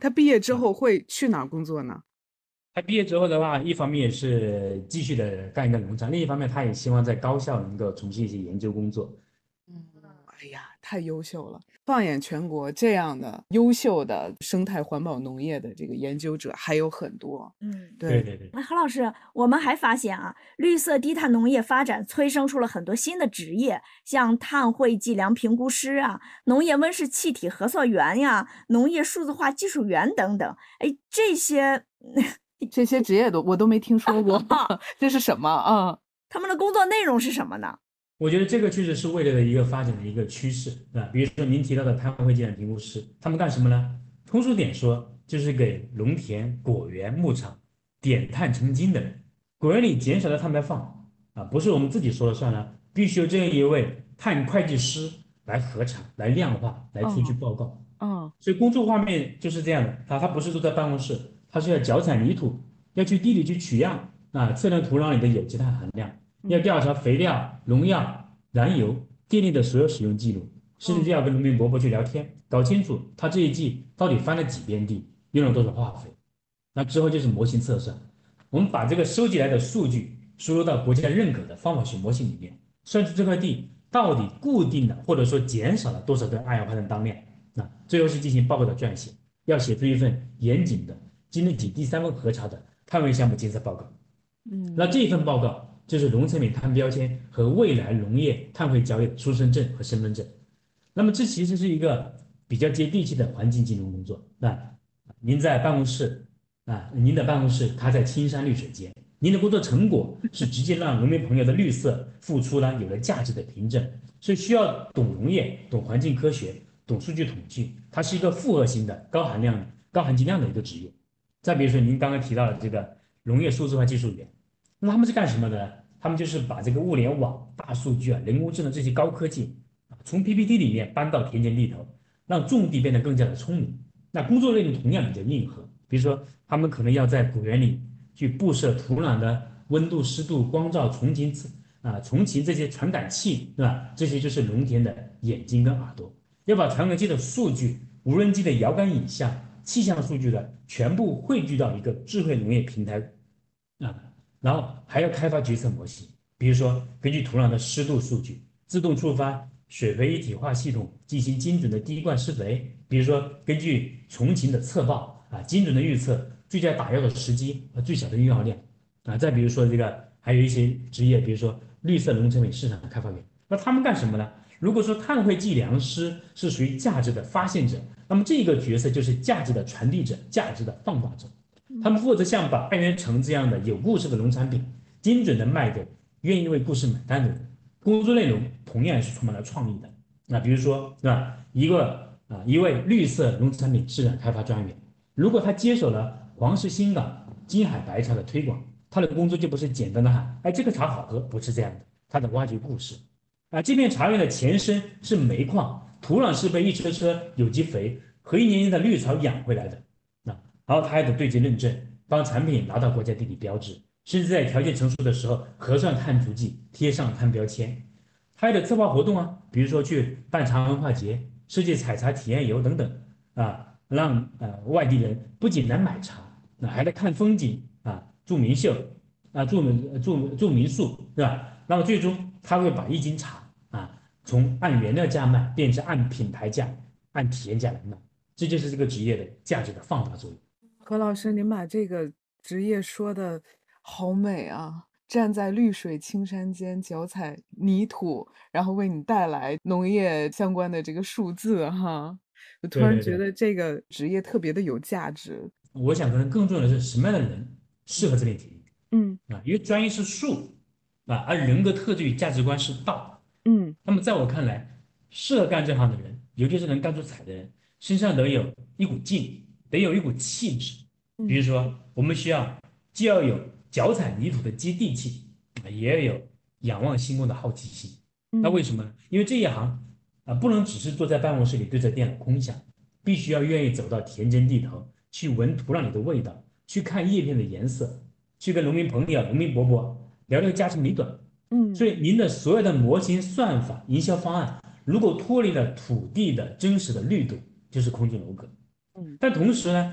他毕业之后会去哪儿工作呢？ 他毕业之后的话，一方面也是继续的干一个农场，另一方面他也希望在高校能够从事一些研究工作。 嗯，哎呀，太优秀了！放眼全国，这样的优秀的生态环保农业的这个研究者还有很多。对， 对对对。 那何老师，我们还发现啊，绿色低碳农业发展催生出了很多新的职业，像碳汇计量评估师啊、农业温室气体核算员呀、农业数字化技术员等等。哎，这些这些职业我都没听说过，这是什么啊？ 他们的工作内容是什么呢？ 我觉得这个确实是未来的一个发展的一个趋势，啊，比如说您提到的碳汇计量评估师，他们干什么呢？通俗点说，就是给农田、果园、牧场点碳成金的人。果园里减少的碳排放啊，不是我们自己说了算了，必须由这样一位碳会计师来核查、来量化、来出具嗯报告。 嗯所以工作画面就是这样的，他不是坐在办公室，他是要脚踩泥土，要去地里去取样啊，测量土壤里的有机碳含量。要嗯调查肥料、农药、燃油、电力的所有使用记录，甚至嗯要跟农民伯伯去聊天，搞清楚他这一季到底翻了几遍地，用了多少化肥。那之后就是模型测算，我们把这个收集来的数据输入到国家认可的方法学模型里面，算出这块地到底固定的或者说减少了多少吨二氧化碳当量。那最后是进行报告的撰写，要写出一份严谨的、经得起第三方核查的碳汇项目监测报告。那嗯这份报告就是农产品碳标签和未来农业碳汇交易的出生证和身份证。那么这其实是一个比较接地气的环境金融工作。那您在办公室您的办公室它在青山绿水间，您的工作成果是直接让农民朋友的绿色付出呢有了价值的凭证，所以需要懂农业、懂环境科学、懂数据统计，它是一个复合型的高含量、高含金量的一个职业。再比如说您刚刚提到的这个农业数字化技术员，那他们是干什么的呢？他们就是把这个物联网、大数据人工智能这些高科技从 PPT 里面搬到田间地头，让种地变得更加的聪明。那工作内容同样比较硬核，比如说他们可能要在果园里去布设土壤的温度、湿度、光照、虫禽这些传感器，对吧？这些就是农田的眼睛跟耳朵，要把传感器的数据、无人机的遥感影像、气象数据的全部汇聚到一个智慧农业平台啊。然后还要开发决策模型，比如说根据土壤的湿度数据，自动触发水肥一体化系统进行精准的滴灌施肥，比如说根据虫禽的测报精准的预测最佳打药的时机和最小的用药量再比如说这个还有一些职业，比如说绿色农产品市场开发员，那他们干什么呢？如果说碳汇计量师是属于价值的发现者，那么这个角色就是价值的传递者、价值的放大者。他们负责像把半圆城这样的有故事的农产品，精准的卖给愿意为故事买单的人。工作内容同样是充满了创意的。那比如说，是吧？一位绿色农产品市场开发专员，如果他接手了黄石新港金海白茶的推广，他的工作就不是简单的喊，哎，这个茶好喝，不是这样的，他得挖掘故事。这片茶园的前身是煤矿，土壤是被一车车有机肥和一年年的绿草养回来的。然后他还得对接认证，帮产品拿到国家地理标志，甚至在条件成熟的时候核算碳足迹，贴上碳标签。他还得策划活动比如说去办茶文化节，设计采茶体验游等等让外地人不仅来买茶，还来看风景住民宿住民宿，对吧？那么最终他会把一斤茶从按原料价卖变成按品牌价、按体验价来卖，这就是这个职业的价值的放大作用。 何老师，您把这个职业说的好美啊！站在绿水青山间，脚踩泥土，然后为你带来农业相关的这个数字哈。我突然对对对， 觉得这个职业特别的有价值。 我想可能更重要的是什么样的人适合这类体育嗯因为专业是术而人格特质与价值观是道。 嗯那么在我看来，适合干这行的人，尤其是能干出彩的人，身上得有一股劲，得有一股气质。比嗯如说，我们需要既要有脚踩泥土的接地气，也要有仰望星空的好奇心。那为嗯什么呢？因为这一行不能只是坐在办公室里对着电脑空想，必须要愿意走到田间地头，去闻土壤里的味道，去看叶片的颜色，去跟农民朋友、农民伯伯聊聊家长里短。 嗯所以您的所有的模型算法、营销方案，如果脱离了土地的真实的绿度，就是空中楼阁。 嗯。 但同时呢，